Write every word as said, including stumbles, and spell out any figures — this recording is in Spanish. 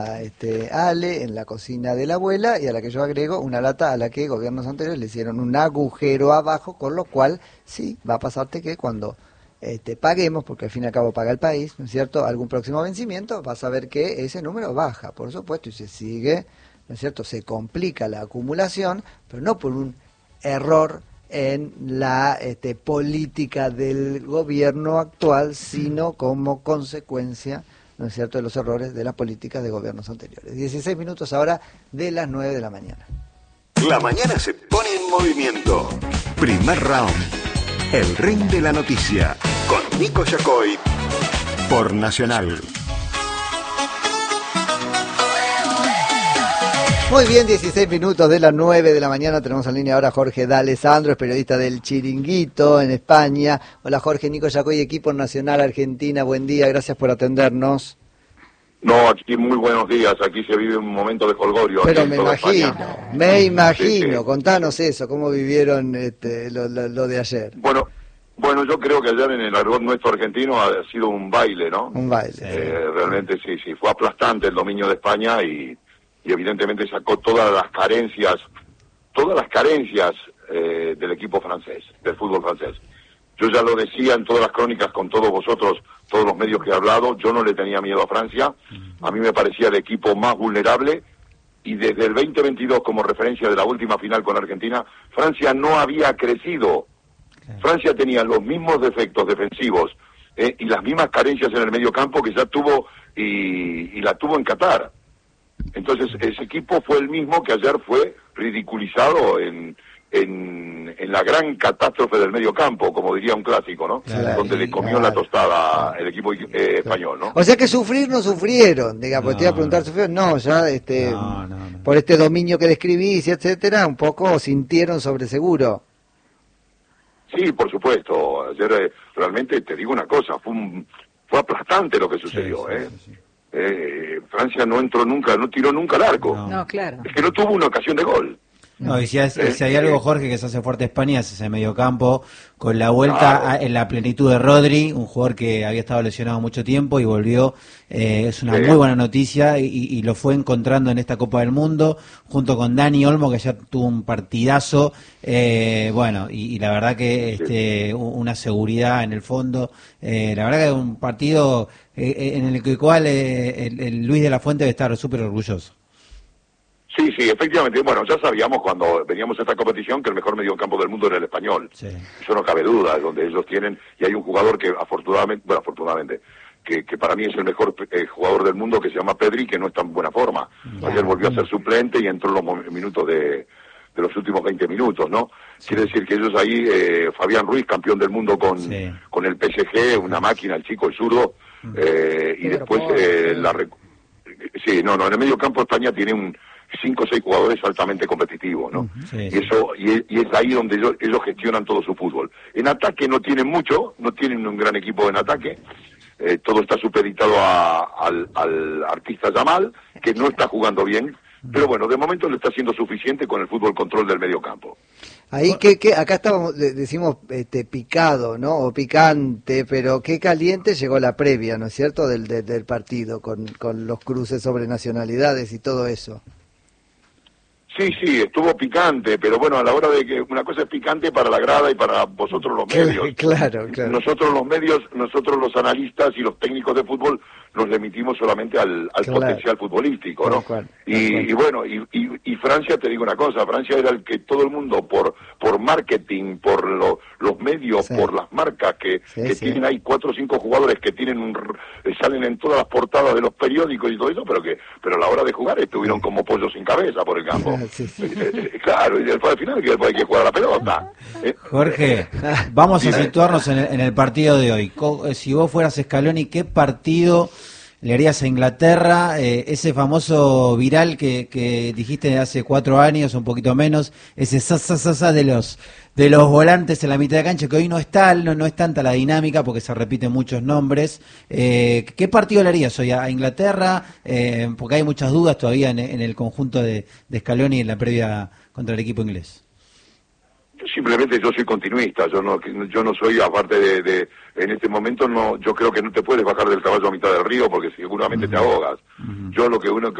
Este, Ale en la cocina de la abuela, y a la que yo agrego una lata a la que gobiernos anteriores le hicieron un agujero abajo, con lo cual sí, va a pasarte que cuando este, paguemos, porque al fin y al cabo paga el país, ¿no es cierto?, algún próximo vencimiento, vas a ver que ese número baja, por supuesto, y se sigue, ¿no es cierto?, se complica la acumulación, pero no por un error en la este, política del gobierno actual, sino como consecuencia, ¿no es cierto?, de los errores de las políticas de gobiernos anteriores. dieciséis minutos ahora de las nueve de la mañana. La mañana se pone en movimiento. Primer round. El ring de la noticia. Con Nico Yacoy. Por Nacional. Muy bien, dieciséis minutos de las nueve de la mañana. Tenemos en línea ahora a Jorge D'Alessandro, es periodista del Chiringuito en España. Hola Jorge, Nico Yacoy, equipo Nacional Argentina. Buen día, gracias por atendernos. No, aquí muy buenos días, aquí se vive un momento de jolgorio. Pero me imagino, España. me imagino. Sí, sí. Contanos eso, cómo vivieron este, lo, lo, lo de ayer. Bueno, bueno, yo creo que ayer en el argot nuestro argentino ha sido un baile, ¿no? Un baile. Eh, realmente sí, sí, fue aplastante el dominio de España y, y evidentemente sacó todas las carencias, todas las carencias eh, del equipo francés, del fútbol francés. Yo ya lo decía en todas las crónicas con todos vosotros, todos los medios que he hablado, yo no le tenía miedo a Francia, a mí me parecía el equipo más vulnerable, y desde el veinte veintidós, como referencia de la última final con Argentina, Francia no había crecido. Francia tenía los mismos defectos defensivos eh, y las mismas carencias en el medio campo que ya tuvo y, y la tuvo en Qatar. Entonces ese equipo fue el mismo que ayer fue ridiculizado en... En, en la gran catástrofe del medio campo, como diría un clásico, ¿no? Claro, donde le comió claro. la tostada el equipo eh, español, ¿no? O sea que sufrir no sufrieron, digamos, no, te iba a preguntar, ¿sufrieron? No, ya este, no, no, no. por este dominio que describís, etcétera, un poco sintieron sobre seguro. Sí, por supuesto. Ayer eh, realmente te digo una cosa, fue un, fue aplastante lo que sucedió, sí, sí, ¿eh? Sí, sí. Eh, Francia no entró nunca, no tiró nunca al arco. No, no claro. Es que no tuvo una ocasión de gol. No, y si, es, si hay algo, Jorge, que se hace fuerte España es ese mediocampo, con la vuelta claro. a, en la plenitud de Rodri, un jugador que había estado lesionado mucho tiempo y volvió, eh, es una sí. muy buena noticia y, y lo fue encontrando en esta Copa del Mundo, junto con Dani Olmo, que ya tuvo un partidazo, eh, bueno, y, y la verdad que este, una seguridad en el fondo, eh, la verdad que es un partido eh, en el cual eh, el, el Luis de la Fuente debe estar súper orgulloso. Sí, sí, efectivamente. Bueno, ya sabíamos cuando veníamos a esta competición que el mejor mediocampo del mundo era el español. Sí. Eso no cabe duda, es donde ellos tienen, y hay un jugador que afortunadamente, bueno, afortunadamente, que, que para mí es el mejor eh, jugador del mundo, que se llama Pedri, que no está en buena forma. Yeah. Ayer volvió a ser suplente y entró en los minutos de, de los últimos veinte minutos, ¿no? Sí. Quiere decir que ellos ahí, eh, Fabián Ruiz, campeón del mundo con, sí. con el P S G, una máquina, el chico, el zurdo, mm. eh, y después eh, la... Sí, no, no, en el medio campo España tiene un cinco o seis jugadores altamente competitivos, ¿no? Sí, y eso y es, y es ahí donde ellos, ellos gestionan todo su fútbol. En ataque no tienen mucho, no tienen un gran equipo en ataque, eh, todo está supeditado a, al, al artista Yamal, que no está jugando bien, pero bueno, de momento le está haciendo suficiente con el fútbol control del medio campo. Ahí que, que acá estábamos, decimos este picado, ¿no? O picante, pero qué caliente llegó la previa, ¿no es cierto? Del, del, del partido, con, con los cruces sobre nacionalidades y todo eso. Sí, sí, estuvo picante, pero bueno, a la hora de que una cosa es picante para la grada y para vosotros los medios. Claro, claro. Nosotros los medios, nosotros los analistas y los técnicos de fútbol nos remitimos solamente al, al claro. potencial futbolístico, ¿no? Cual, y, y bueno, y, y, y Francia, te digo una cosa, Francia era el que todo el mundo por por marketing, por lo, los medios, sí. por las marcas que, sí, que sí. tienen ahí cuatro o cinco jugadores que tienen un, salen en todas las portadas de los periódicos y todo eso, pero que pero a la hora de jugar estuvieron sí. como pollos sin cabeza por el campo. Sí, sí. Eh, claro, y después al final que hay que jugar a la pelota. ¿eh? Jorge, vamos a situarnos en el, en el partido de hoy. Si vos fueras Scaloni, ¿qué partido le harías a Inglaterra? Eh, ese famoso viral que, que dijiste hace cuatro años, un poquito menos, ese sa, sa, sa, sa de los de los volantes en la mitad de cancha, que hoy no es tal, no, no es tanta la dinámica porque se repiten muchos nombres. Eh, ¿Qué partido le harías hoy a Inglaterra? Eh, porque hay muchas dudas todavía en, en el conjunto de, de Scaloni en la previa contra el equipo inglés. Simplemente yo soy continuista, yo no yo no soy, aparte de, de en este momento, no yo creo que no te puedes bajar del caballo a mitad del río porque seguramente uh-huh. te ahogas. Uh-huh. Yo lo que uno